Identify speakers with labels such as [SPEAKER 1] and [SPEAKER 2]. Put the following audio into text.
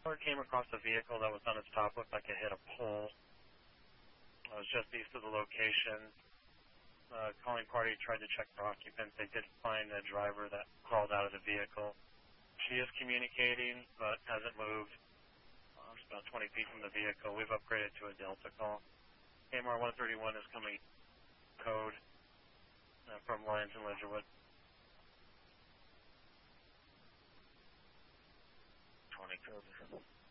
[SPEAKER 1] Or came across a vehicle that was on its top, looked like it hit a pole. It was just east of the location. Calling party tried to check for occupants. They did find a driver that crawled out of the vehicle. She is communicating, but hasn't moved. Just about 20 feet from the vehicle. We've upgraded to a Delta call. KMR 131 is coming code from Lyons and Ledgerwood. 20 code.